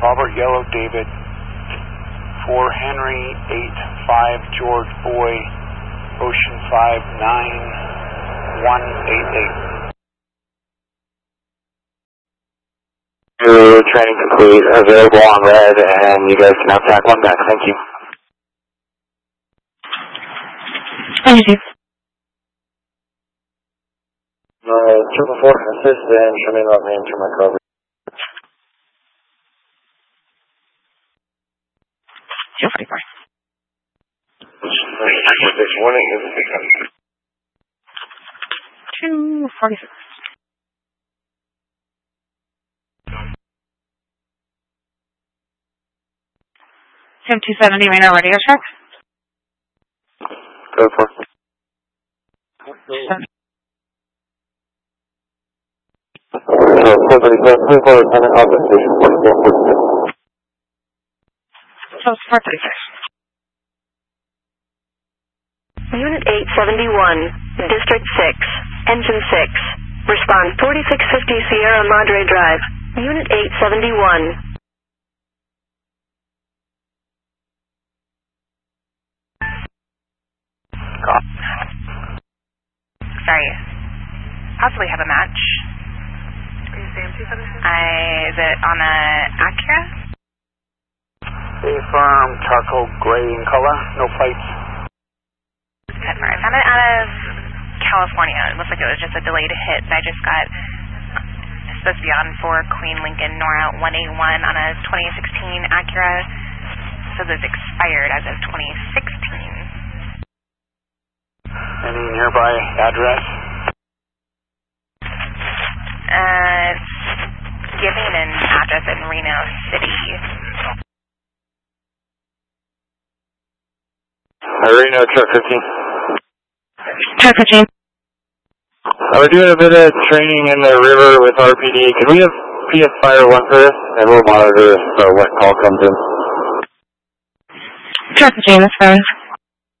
Robert Yellow David, 4 Henry 85 George Boy, Ocean 59188. Training complete, available on red, and you guys can now tack one back. Thank you. Thank you. 444, assist and show me about me and turn my cover. You're 44. 246. Tim 270 Reno radio check. Go for it. So it's 436. Unit 871, District 6, Engine 6. Respond 4650 Sierra Madre Drive. Unit 871. Sorry. Possibly have a match. Are you Sam 276? Is it on a Acura? A-firm, charcoal gray in color, no plates. I found it out of California. It looks like it was just a delayed hit. I just got, it's supposed to be on for Queen Lincoln Nora 181 on a 2016 Acura. So it's expired as of 2016. Any nearby address? Giving an address in Reno City. Reno, truck 15. Truck 15. We're doing a bit of training in the river with RPD. Can we have PS Fire 1 for this? And we'll monitor if a wet call comes in. Truck 15, that's fine.